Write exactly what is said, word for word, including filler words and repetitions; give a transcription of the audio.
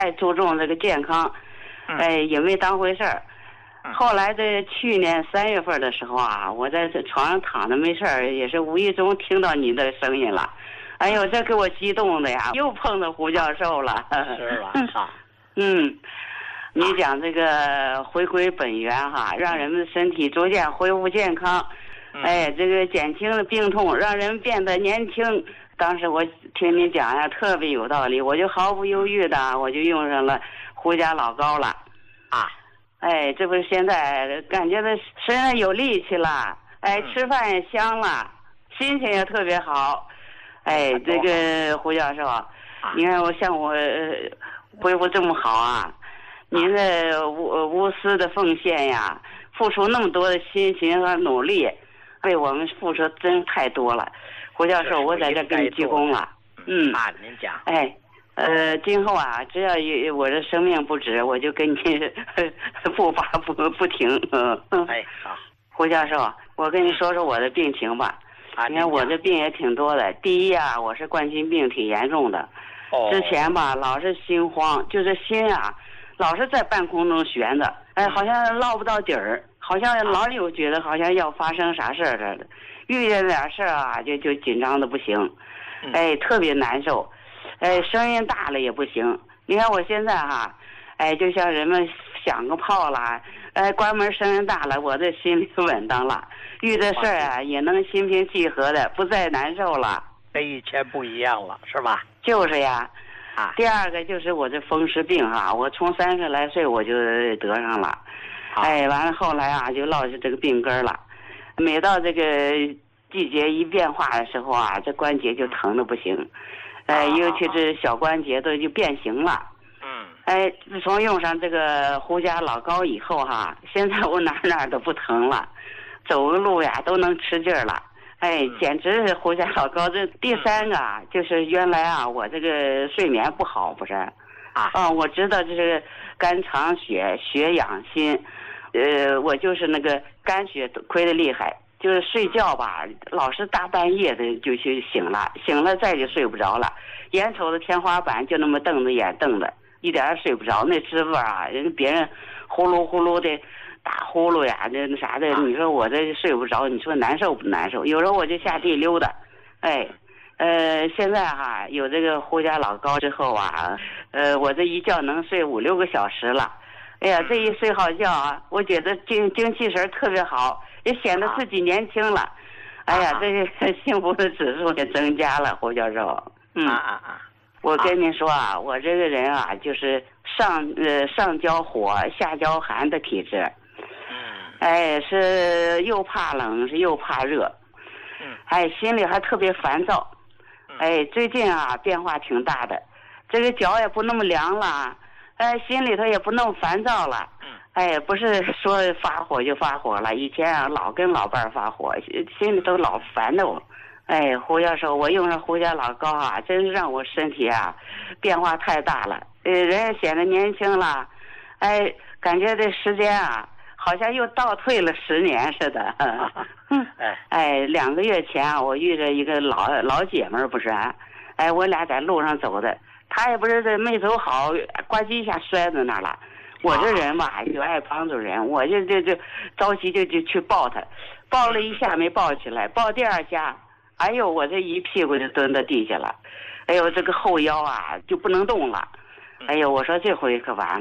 太注重这个健康，哎，也没当回事儿。后来在去年三月份的时候啊，我在这床上躺着没事儿，也是无意中听到你的声音了。哎呦，这给我激动的呀！又碰到胡教授了。 是吧？啊， 嗯，你讲这个回归本源哈，让人们身体逐渐恢复健康，哎，这个减轻了病痛，让人变得年轻。当时我听你讲呀，特别有道理，我就毫不犹豫的，我就用上了胡家老膏了。 啊， 哎，这不是现在感觉到身上有力气了，哎，吃饭也香了，心情也特别好。哎，这个胡教授，你看我像我恢复这么好啊，您的无无私的奉献呀，付出那么多的心情和努力，为我们付出真太多了。胡教授，我在这给你鞠躬了。嗯， 啊，您讲。 哎，呃，今后啊，只要有我的生命不止，我就跟你步伐不不停。嗯， 哎，好， 胡教授，我跟你说说我的病情吧。 啊， 你看我这病也挺多的。第一啊，我是冠心病挺严重的。 哦。 之前吧，老是心慌，就是心啊，老是在半空中悬着，哎，好像落不到底儿，好像老有觉得好像要发生啥事儿似的。遇见点事儿啊，就就紧张的不行，哎，特别难受，哎，声音大了也不行。你看我现在哈，哎，就像人们响个炮啦，哎，关门声音大了，我这心里稳当了，遇的事儿啊也能心平气和的，不再难受了。 跟以前不一样了，是吧？ 就是呀。 啊。 第二个就是我这风湿病哈，我从三十来岁我就得上了，哎，完了后来啊就落下这个病根了。每到这个季节一变化的时候啊，这关节就疼得不行，哎，尤其是小关节都就变形了。 嗯。 哎，自从用上这个胡家老膏以后哈，现在我哪哪都不疼了，走个路呀都能吃劲儿了。哎，简直是胡家老膏。这第三个啊，就是原来啊我这个睡眠不好不是？ 啊。 啊，我知道这是肝藏血，血养心。呃，我就是那个肝血亏得厉害，就是睡觉吧，老是大半夜的就去醒了，醒了再就睡不着了，眼瞅着天花板就那么瞪着眼瞪着，一点也睡不着。那师傅啊，人别人呼噜呼噜的打呼噜呀，那那啥的，你说我这睡不着，你说难受不难受？有时候我就下地溜达，哎，呃，现在哈有这个胡家老膏之后啊，呃，我这一觉能睡五六个小时了。哎呀，这一睡好觉啊，我觉得精精气神特别好，也显得自己年轻了。哎呀，这个幸福的指数也增加了，胡教授。嗯啊啊啊！ 我跟您说啊，我这个人啊，就是上呃上焦火下焦寒的体质。 嗯。 哎，是又怕冷是又怕热。 嗯。 哎，心里还特别烦躁。哎，最近啊变化挺大的，这个脚也不那么凉了。哎，心里头也不那么烦躁了，哎，不是说发火就发火了。以前啊，老跟老伴儿发火，心里头老烦的我。哎，胡教授，我用上胡家老膏啊，真是让我身体啊变化太大了。呃，人也显得年轻了，哎，感觉这时间啊，好像又倒退了十年似的。嗯，哎，两个月前啊，我遇着一个老老姐们儿，不是啊，哎，我俩在路上走的。他也不是这没走好，呱唧一下摔在那儿了。我这人吧，就爱帮助人，我就就就着急就就去抱他，抱了一下没抱起来，抱第二下，哎呦，我这一屁股就蹲到地下了，哎呦，这个后腰啊就不能动了，哎呦，我说这回可完了。